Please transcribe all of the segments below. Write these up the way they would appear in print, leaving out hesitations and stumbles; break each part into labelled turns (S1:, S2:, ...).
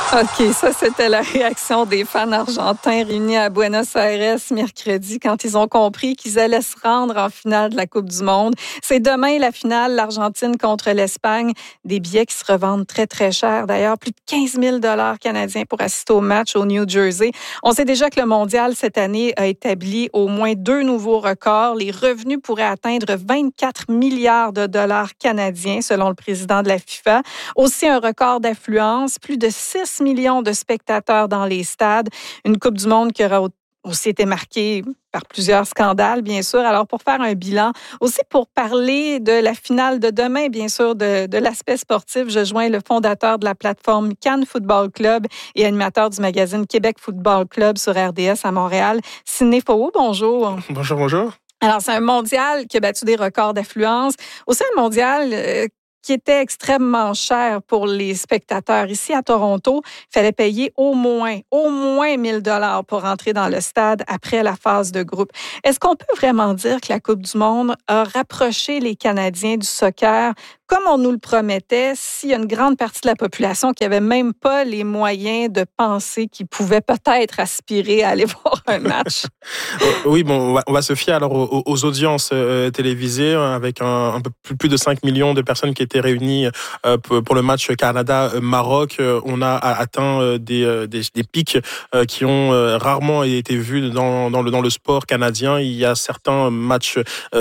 S1: OK, ça, c'était la réaction des fans argentins réunis à Buenos Aires mercredi quand ils ont compris qu'ils allaient se rendre en finale de la Coupe du monde. C'est demain la finale, l'Argentine contre l'Espagne. Des billets qui se revendent très, très cher. D'ailleurs, plus de 15 000 $ canadiens pour assister au match au New Jersey. On sait déjà que le mondial, cette année, a établi au moins 2 nouveaux records. Les revenus pourraient atteindre 24 milliards de dollars canadiens, selon le président de la FIFA. Aussi, un record d'affluence, plus de 6 millions de spectateurs dans les stades. Une Coupe du monde qui aura aussi été marquée par plusieurs scandales, bien sûr. Alors, pour faire un bilan, aussi pour parler de la finale de demain, bien sûr, de l'aspect sportif, je joins le fondateur de la plateforme Cannes Football Club et animateur du magazine Québec Football Club sur RDS à Montréal, Sidney Faux. Bonjour.
S2: Bonjour.
S1: Alors, c'est un mondial qui a battu des records d'affluence. Aussi un mondial qui était extrêmement cher pour les spectateurs. Ici, à Toronto, il fallait payer au moins 1 000 $ pour entrer dans le stade après la phase de groupe. Est-ce qu'on peut vraiment dire que la Coupe du monde a rapproché les Canadiens du soccer comme on nous le promettait, s'il y a une grande partie de la population qui n'avait même pas les moyens de penser qu'ils pouvaient peut-être aspirer à aller voir un match?
S2: Oui, bon, on va se fier alors aux audiences télévisées avec un peu plus de 5 millions de personnes qui étaient réunies pour le match Canada-Maroc. On a atteint des pics qui ont rarement été vus dans le sport canadien. Il y a certains matchs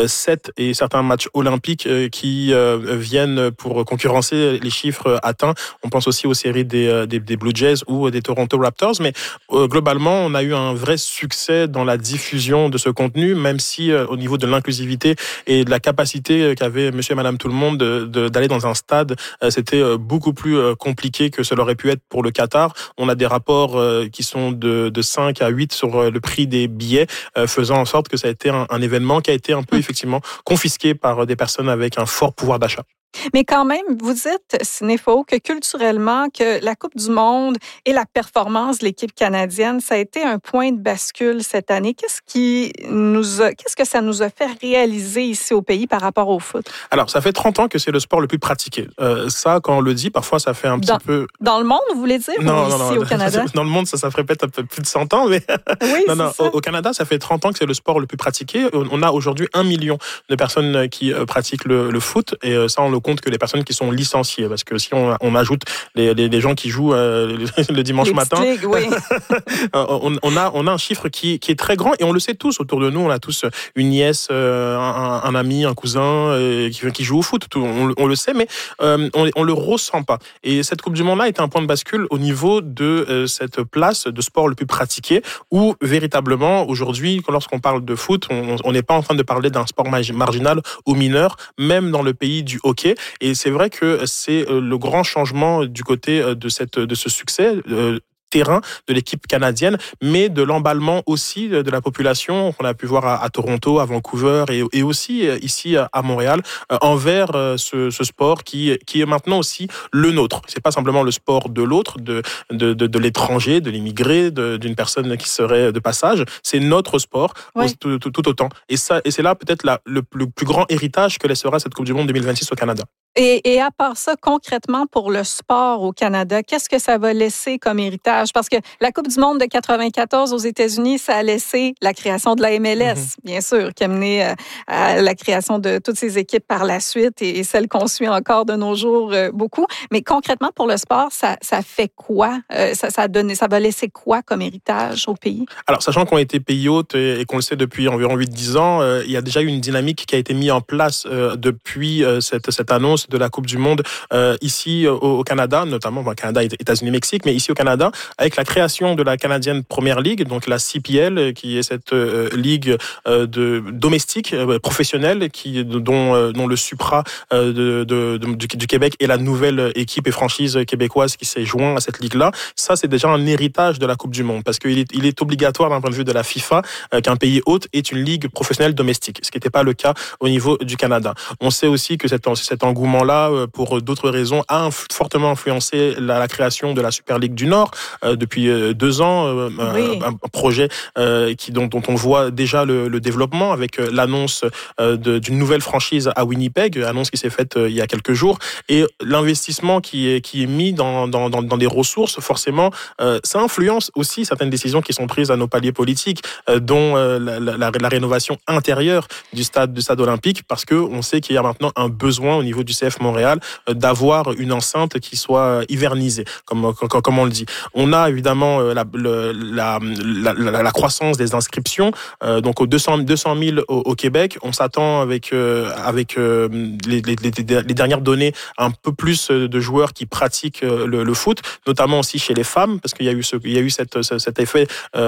S2: 7 et certains matchs olympiques qui viennent pour concurrencer les chiffres atteints. On pense aussi aux séries des Blue Jays ou des Toronto Raptors, mais globalement, on a eu un vrai succès dans la diffusion de ce contenu, même si au niveau de l'inclusivité et de la capacité qu'avait monsieur et madame tout le monde d'aller dans un stade, c'était beaucoup plus compliqué que cela aurait pu être pour le Qatar. On a des rapports qui sont de 5 à 8 sur le prix des billets, faisant en sorte que ça a été un événement qui a été un peu effectivement confisqué par des personnes avec un fort pouvoir d'achat.
S1: Mais quand même, vous dites, Sidney Faux, que culturellement, que la Coupe du monde et la performance de l'équipe canadienne, ça a été un point de bascule cette année. Qu'est-ce que ça nous a fait réaliser ici au pays par rapport au foot?
S2: Alors, ça fait 30 ans que c'est le sport le plus pratiqué. Ça, quand on le dit, parfois, ça fait un petit peu...
S1: Dans le monde, vous voulez dire?
S2: Non,
S1: ici au Canada?
S2: Dans le monde, ça ferait peut-être un peu plus de 100 ans, mais...
S1: Oui,
S2: non. Au Canada, ça fait 30 ans que c'est le sport le plus pratiqué. On a aujourd'hui 1 million de personnes qui pratiquent le foot, et ça, on le compte que les personnes qui sont licenciées, parce que si on ajoute les gens qui jouent le dimanche matin,
S1: ligues, oui.
S2: on a un chiffre qui est très grand, et on le sait tous autour de nous. On a tous une nièce, un ami, un cousin qui joue au foot. On le sait, mais on le ressent pas. Et cette Coupe du Monde-là est un point de bascule au niveau de cette place de sport le plus pratiqué, où véritablement aujourd'hui, lorsqu'on parle de foot, on n'est pas en train de parler d'un sport marginal ou mineur, même dans le pays du hockey. Et c'est vrai que c'est le grand changement du côté de ce succès terrain de l'équipe canadienne, mais de l'emballement aussi de la population qu'on a pu voir à Toronto, à Vancouver et aussi ici à Montréal envers ce sport qui est maintenant aussi le nôtre. C'est pas simplement le sport de l'autre, de l'étranger, de l'immigré, d'une personne qui serait de passage. C'est notre sport, oui. tout autant. Et c'est là peut-être le plus grand héritage que laissera cette Coupe du Monde 2026 au Canada.
S1: Et à part ça, concrètement, pour le sport au Canada, qu'est-ce que ça va laisser comme héritage? Parce que la Coupe du monde de 94 aux États-Unis, ça a laissé la création de la MLS, bien sûr, qui a mené à la création de toutes ces équipes par la suite et celles qu'on suit encore de nos jours beaucoup. Mais concrètement, pour le sport, ça fait quoi? Ça va laisser quoi comme héritage au pays?
S2: Alors, sachant qu'on a été pays hôte et qu'on le sait depuis environ 8-10 ans, il y a déjà eu une dynamique qui a été mise en place depuis cette annonce de la Coupe du Monde ici au Canada, notamment Canada, États-Unis, Mexique, mais ici au Canada, avec la création de la Canadian Premier League, donc la CPL, qui est cette ligue domestique professionnelle dont le Supra du Québec est la nouvelle équipe et franchise québécoise qui s'est joint à cette ligue-là. Ça, c'est déjà un héritage de la Coupe du Monde, parce qu'il est obligatoire d'un point de vue de la FIFA qu'un pays hôte ait une ligue professionnelle domestique, ce qui n'était pas le cas au niveau du Canada. On sait aussi que cet engouement moment-là, pour d'autres raisons, a fortement influencé la création de la Super Ligue du Nord depuis 2 ans,
S1: Oui.
S2: un projet dont on voit déjà le développement avec l'annonce d'une nouvelle franchise à Winnipeg, annonce qui s'est faite il y a quelques jours, et l'investissement qui est mis dans des ressources, forcément, ça influence aussi certaines décisions qui sont prises à nos paliers politiques, dont la rénovation intérieure du stade olympique, parce que on sait qu'il y a maintenant un besoin au niveau du CF Montréal d'avoir une enceinte qui soit hivernisée, comme on le dit. On a évidemment la croissance des inscriptions, donc aux 200 000 au Québec. On s'attend avec les dernières données un peu plus de joueurs qui pratiquent le foot, notamment aussi chez les femmes, parce qu'il y a eu cet effet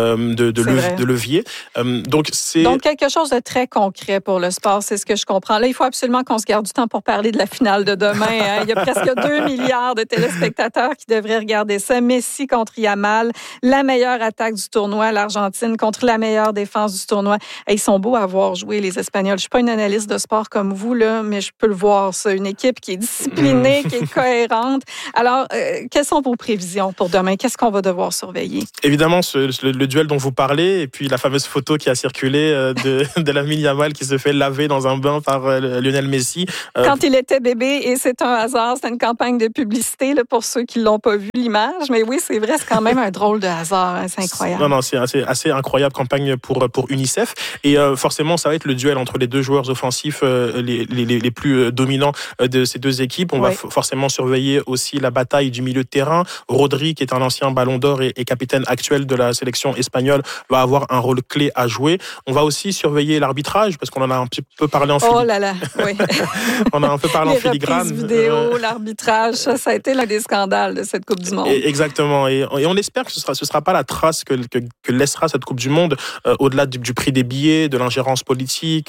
S2: de levier. Donc
S1: quelque chose de très concret pour le sport, c'est ce que je comprends. Là, il faut absolument qu'on se garde du temps pour parler de la finale de demain. Hein. Il y a presque 2 milliards de téléspectateurs qui devraient regarder ça. Messi contre Yamal, la meilleure attaque du tournoi, l'Argentine contre la meilleure défense du tournoi. Et ils sont beaux à voir jouer, les Espagnols. Je suis pas une analyste de sport comme vous, là, mais je peux le voir, ça. Une équipe qui est disciplinée, qui est cohérente. Alors, quelles sont vos prévisions pour demain? Qu'est-ce qu'on va devoir surveiller?
S2: Évidemment, le duel dont vous parlez, et puis la fameuse photo qui a circulé de Lamine Yamal qui se fait laver dans un bain par Lionel Messi.
S1: Quand il était bébé, et c'est un hasard, c'est une campagne de publicité là, pour ceux qui l'ont pas vu l'image, mais oui, c'est vrai, c'est quand même un drôle de hasard, hein, c'est incroyable.
S2: Non, c'est assez incroyable campagne pour UNICEF, et forcément, ça va être le duel entre les deux joueurs offensifs les plus dominants de ces deux équipes. On va forcément surveiller aussi la bataille du milieu de terrain. Rodri, qui est un ancien Ballon d'Or et capitaine actuel de la sélection espagnole, va avoir un rôle clé à jouer. On va aussi surveiller l'arbitrage, parce qu'on en a un petit peu parlé en filigrane.
S1: Oh là là, oui.
S2: On a un peu parlé en filigrane.
S1: Les reprises vidéo, l'arbitrage, ça a été l'un des scandales de cette Coupe du Monde.
S2: Exactement. Et on espère que ce sera pas la trace que laissera cette Coupe du Monde, au-delà du prix des billets, de l'ingérence politique,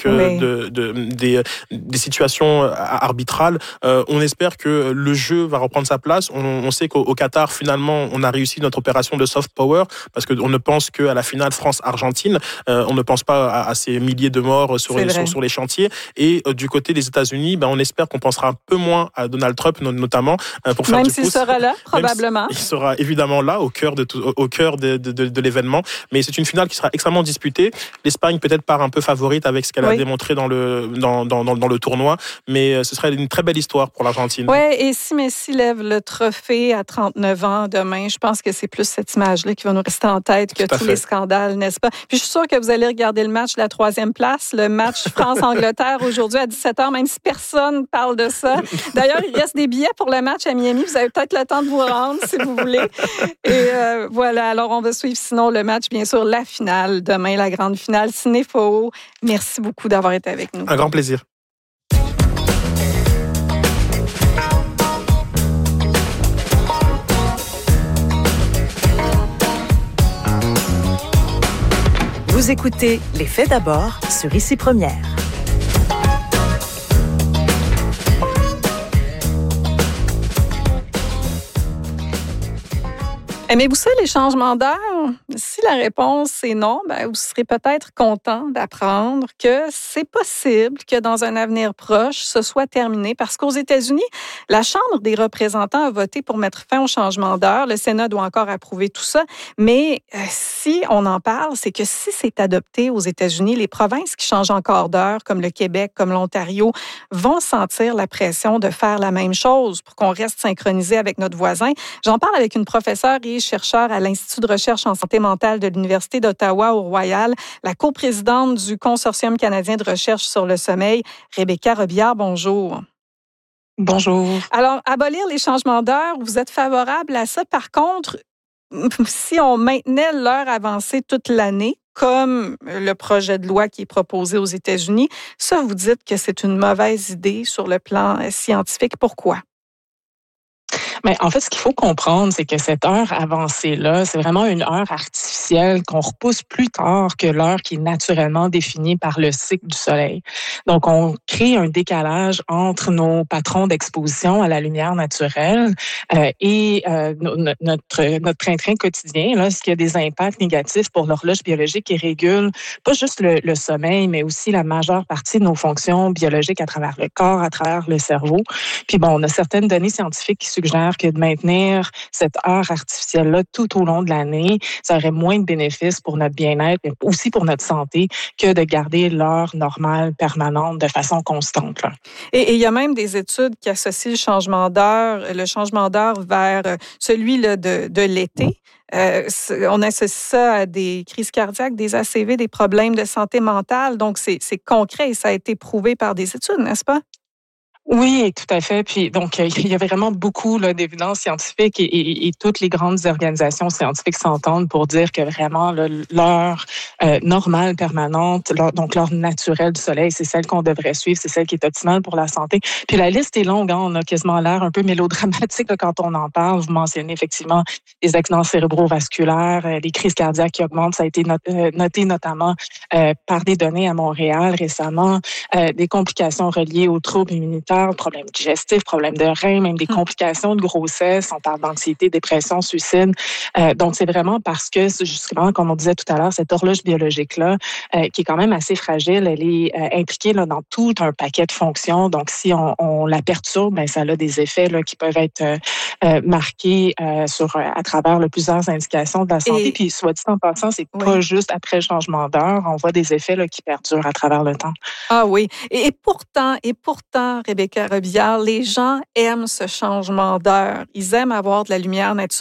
S2: des situations arbitrales. On espère que le jeu va reprendre sa place. On sait qu'au Qatar, finalement, on a réussi notre opération de soft power, parce qu'on ne pense qu'à la finale France-Argentine. On ne pense pas à ces milliers de morts sur les chantiers. Et du côté des États-Unis, on espère qu'on pensera un peu moins à Donald Trump, notamment, pour faire du pouce.
S1: Même s'il sera là, probablement.
S2: Il sera évidemment là, au cœur de l'événement. Mais c'est une finale qui sera extrêmement disputée. L'Espagne peut-être part un peu favorite avec ce qu'elle a démontré dans le tournoi. Mais ce serait une très belle histoire pour l'Argentine.
S1: Oui, et si Messi lève le trophée à 39 ans demain, je pense que c'est plus cette image-là qui va nous rester en tête que tous les scandales, n'est-ce pas? Puis je suis sûre que vous allez regarder le match de la 3e place, le match France-Angleterre aujourd'hui à 17h, même si personne parle de ça. D'ailleurs, il reste des billets pour le match à Miami. Vous avez peut-être le temps de vous rendre si vous voulez. Et voilà, alors on va suivre sinon le match, bien sûr, la finale. Demain, la grande finale. Cinéfo, merci beaucoup d'avoir été avec nous.
S2: Un grand plaisir.
S3: Vous écoutez Les Faits d'abord sur Ici Première.
S1: Aimez-vous ça, les changements d'heure? Si la réponse est non, vous serez peut-être content d'apprendre que c'est possible que dans un avenir proche, ce soit terminé. Parce qu'aux États-Unis, la Chambre des représentants a voté pour mettre fin au changement d'heure. Le Sénat doit encore approuver tout ça. Mais si on en parle, c'est que si c'est adopté aux États-Unis, les provinces qui changent encore d'heure, comme le Québec, comme l'Ontario, vont sentir la pression de faire la même chose pour qu'on reste synchronisé avec notre voisin. J'en parle avec une professeure et chercheur à l'Institut de recherche en santé mentale de l'Université d'Ottawa au Royal, la coprésidente du Consortium canadien de recherche sur le sommeil, Rebecca Robillard. Bonjour.
S4: Bonjour.
S1: Alors, abolir les changements d'heure, vous êtes favorable à ça. Par contre, si on maintenait l'heure avancée toute l'année, comme le projet de loi qui est proposé aux États-Unis, ça, vous dites que c'est une mauvaise idée sur le plan scientifique. Pourquoi?
S4: Mais en fait, ce qu'il faut comprendre, c'est que cette heure avancée-là, c'est vraiment une heure artificielle qu'on repousse plus tard que l'heure qui est naturellement définie par le cycle du soleil. Donc, on crée un décalage entre nos patrons d'exposition à la lumière naturelle notre train-train quotidien, là, ce qui a des impacts négatifs pour l'horloge biologique qui régule pas juste le sommeil, mais aussi la majeure partie de nos fonctions biologiques à travers le corps, à travers le cerveau. Puis bon, on a certaines données scientifiques qui suggèrent que de maintenir cette heure artificielle-là tout au long de l'année, ça aurait moins de bénéfices pour notre bien-être, mais aussi pour notre santé, que de garder l'heure normale, permanente, de façon constante, là.
S1: Et il y a même des études qui associent le changement d'heure vers celui là, de l'été. On associe ça à des crises cardiaques, des ACV, des problèmes de santé mentale. Donc, c'est concret et ça a été prouvé par des études, n'est-ce pas?
S4: Oui, tout à fait. Puis donc, il y a vraiment beaucoup là, d'évidences scientifiques et toutes les grandes organisations scientifiques s'entendent pour dire que vraiment là, l'heure normale, permanente, donc l'heure naturelle du soleil, c'est celle qu'on devrait suivre, c'est celle qui est optimale pour la santé. Puis la liste est longue, hein, on a quasiment l'air un peu mélodramatique là, quand on en parle. Vous mentionnez effectivement les accidents cérébrovasculaires, les crises cardiaques qui augmentent. Ça a été noté notamment par des données à Montréal récemment, des complications reliées aux troubles immunitaires, problèmes digestifs, problèmes de reins, même des complications de grossesse. On parle d'anxiété, dépression, suicide. Donc, c'est vraiment parce que, justement, comme on disait tout à l'heure, cette horloge biologique-là, qui est quand même assez fragile, elle est impliquée là, dans tout un paquet de fonctions. Donc, si on la perturbe, ben, ça a des effets là, qui peuvent être marqués à travers plusieurs indications de la santé. Puis, soit dit en passant, c'est pas juste après le changement d'heure. On voit des effets là, qui perdurent à travers le temps.
S1: Ah oui. Et pourtant, Rebecca Robillard, les gens aiment ce changement d'heure. Ils aiment avoir de la lumière naturelle.